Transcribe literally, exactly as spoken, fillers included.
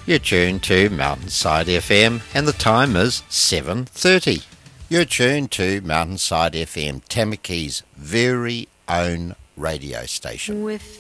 You're tuned to Mountainside F M and the time is seven thirty. You're tuned to Mountainside F M, Tamaki's very own radio station. With